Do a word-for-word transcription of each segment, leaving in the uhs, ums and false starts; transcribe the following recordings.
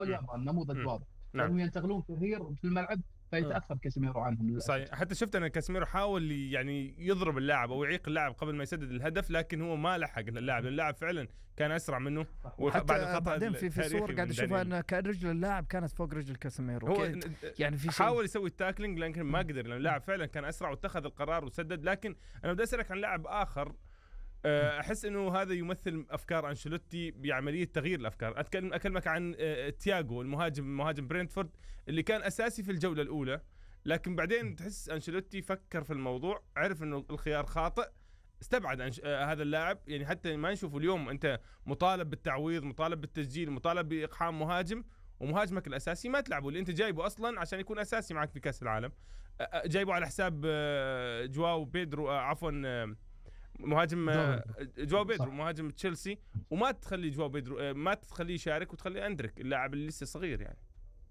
واليابان نموذج واضح، نعم. لانهم ينتقلون كثير في الملعب فيتاخر كاسيميرو عنهم للأسف. صحيح، حتى شفت أنا كاسيميرو حاول يعني يضرب اللاعب أو يعيق اللاعب قبل ما يسدد الهدف، لكن هو ما لحق اللاعب، اللاعب فعلا كان أسرع منه. وبعد الخطأ بعدين في في صور قاعد أشوفها أن كان رجل اللاعب كانت فوق رجل كاسيميرو، هو يعني في حاول يسوي التاكلينج لكن ما قدر، لأن اللاعب فعلا كان أسرع واتخذ القرار وسدد. لكن أنا بدي أسألك عن لاعب آخر أحس أنه هذا يمثل أفكار أنشيلوتي بعملية تغيير الأفكار. أتكلم أكلمك عن تياغو المهاجم مهاجم برينتفورد اللي كان أساسي في الجولة الأولى، لكن بعدين تحس أنشيلوتي فكر في الموضوع، عرف أنه الخيار خاطئ، استبعد أنش... آه هذا اللاعب. يعني حتى ما نشوفه اليوم أنت مطالب بالتعويض، مطالب بالتسجيل، مطالب بإقحام مهاجم، ومهاجمك الأساسي ما تلعبه اللي أنت جايبه أصلا عشان يكون أساسي معك في كأس العالم. آه جايبه على حساب آه جواو بيدرو، آه عفوا آه مهاجم آه جواو بيدرو مهاجم تشيلسي، وما تخلي جواو بيدرو آه ما تخليه يشارك وتخلي أندريك اللاعب اللي لسه صغير. يعني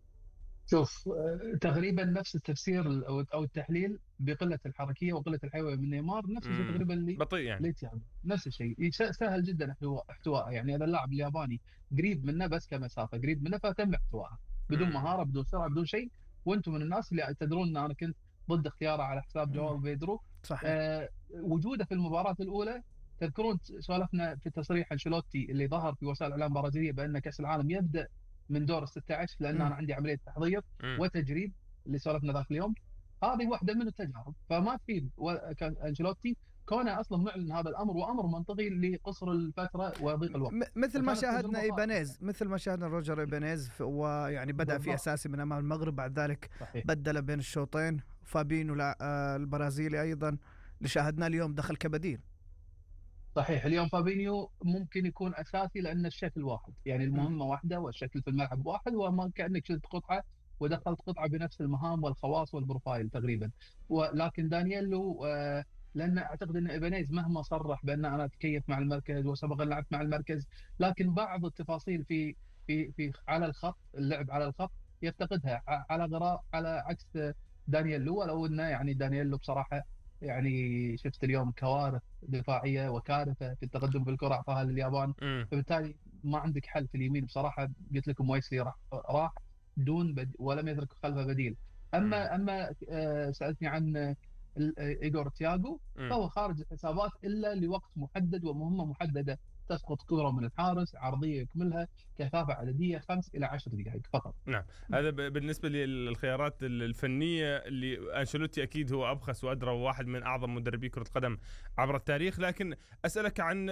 شوف تقريبا نفس التفسير او التحليل بقله الحركيه وقله الحيويه من نيمار، نفس الشيء تقريبا اللي بطيء يعني يعني نفس الشيء سهل جدا احتوائه. يعني هذا اللاعب الياباني قريب منه بس كمسافه قريب منه فتم احتوائه بدون مهاره بدون سرعه بدون شيء. وانتم من الناس اللي تدرون ان انا كنت ضد اختياره على حساب جواو بيدرو. صحيح. آه وجوده في المباراه الاولى، تذكرون سولفنا في تصريح انشيلوتي اللي ظهر في وسائل الاعلام البرازيليه بان كاس العالم يبدا من دور الستة عشر، لان م. انا عندي عمليه تحضير م. وتجريب اللي سولفنا ذاك اليوم. هذه واحده من التجارب، فما تفيد انشيلوتي كونه اصلا معلن هذا الامر، وامر منطقي لقصر الفتره وضيق الوقت. مثل ما شاهدنا ايبانيز مثل ما شاهدنا روجر ايبانيز، ويعني بدا في اساسي من امام المغرب، بعد ذلك صحيح. بدل بين الشوطين. فابينو البرازيلي ايضا اللي شاهدناه اليوم دخل كبديل. صحيح. اليوم فابينيو ممكن يكون اساسي لان الشكل واحد، يعني المهمه واحده والشكل في الملعب واحد، وما كانك شلت قطعه ودخلت قطعه بنفس المهام والخواص والبروفايل تقريبا. ولكن دانييلو آه لان اعتقد ان ايبانيز مهما صرح بان انا اتكيف مع المركز وسبق لعبت مع المركز، لكن بعض التفاصيل في في في على الخط، اللعب على الخط يفتقدها على غراء على عكس دانييلو. ولو انه يعني دانييلو بصراحه يعني شفت اليوم كوارث دفاعيه وكارثه في التقدم بالكره اعطاها لليابان، فبالتالي ما عندك حل في اليمين بصراحه. قلت لكم ويسلي راح راح دون بد... ولم يترك خلفه بديل. اما م. اما آه سالتني عن ايجور تياغو، فهو خارج الحسابات الا لوقت محدد ومهمه محدده، تسقط كره من الحارس عرضيه يكملها، كثافه عدديه خمس الى عشر دقائق فقط. نعم. هذا بالنسبه للخيارات الفنيه اللي انشيلوتي اكيد هو ابخس وادرى وواحد من اعظم مدربي كره القدم عبر التاريخ. لكن اسالك عن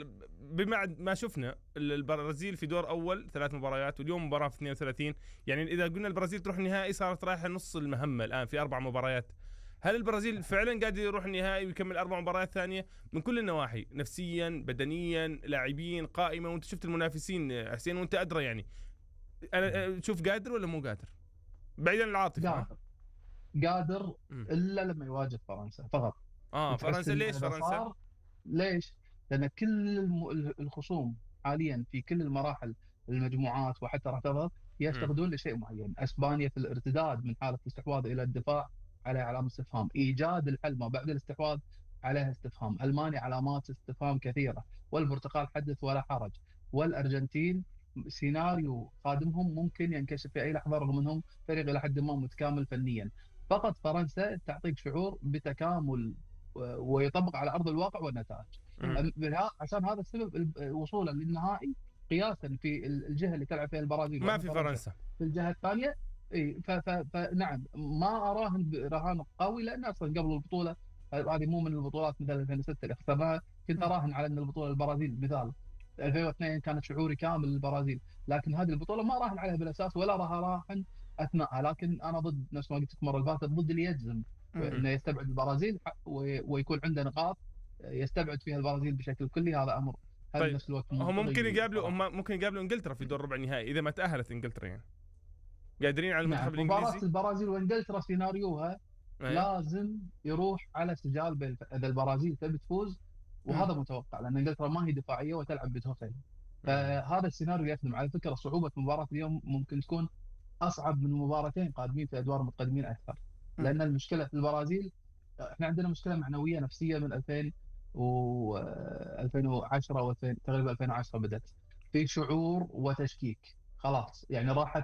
بما ما شفنا البرازيل في دور اول ثلاث مباريات واليوم مباراه في اثنين وثلاثين، يعني اذا قلنا البرازيل تروح النهائي صارت رايحه نص المهمه الان في اربع مباريات. هل البرازيل فعلا قاعد يروح النهائي ويكمل اربع مباريات ثانيه من كل النواحي، نفسيا بدنيا لاعبين قائمه؟ وانت شفت المنافسين حسين وانت ادرى، يعني انا تشوف قادر ولا مو قادر بعيدا عن العاطفه؟ قادر قادر الا لما يواجه فرنسا فقط. اه فرنسا ليش فرنسا؟ ليش؟ لان كل الخصوم حاليا في كل المراحل المجموعات وحتى ركضت يفتقدون لشيء معين. اسبانيا في الارتداد من حاله الاستحواذ الى الدفاع على علامه استفهام، ايجاد الحل ما بعد الاستحواذ عليها استفهام. المانيا علامات استفهام كثيره، والبرتغال حدث ولا حرج، والارجنتين سيناريو قادمهم ممكن ينكشف في اي لحظه رغم انهم فريق الى حد ما متكامل فنيا. فقط فرنسا تعطيك شعور بتكامل ويطبق على ارض الواقع والنتائج. عشان هذا السبب وصولا للنهائي قياسا في الجهه اللي تلعب فيها البرازيل ما في فرنسا في الجهه الثانيه. اي فنعم ما اراهن رهان قوي، لان اصلا قبل البطوله هذه مو من البطولات مثل ألفين وستة اللي خسرناها كنت اراهن على ان البطوله البرازيل مثال. ألفين واثنين كانت شعوري كامل للبرازيل، لكن هذه البطوله ما راهن عليها بالاساس ولا راح اراهن اثناءها. لكن انا ضد نفس ما قلت لك المره اللي فاتت، ضد اللي يجزم انه يستبعد البرازيل ويكون عنده نقاط يستبعد فيها البرازيل بشكل كلي. هذا امر طيب نفس الوقت هم ممكن يقابلوا هم ممكن يقابلوا انجلترا في دور ربع النهائي اذا ما تاهلت انجلترا، يعني قادرين على المنتخب نعم. الانجليزي. مباراه البرازيل وانجلترا سيناريوها أيه. لازم يروح على سجال بين اذا البرازيل تبي تفوز، وهذا م. متوقع لان انجلترا ما هي دفاعيه وتلعب بتوخيل. فهذا السيناريو يخدم. على فكره صعوبه مباراه اليوم ممكن تكون اصعب من مباراتين قادمين في ادوار متقدمين اكثر، لان المشكله في البرازيل احنا عندنا مشكله معنويه نفسيه من ألفين و ألفين وعشرة و2000 تقريبا ألفين وعشرة بدات في شعور وتشكيك خلاص يعني راحت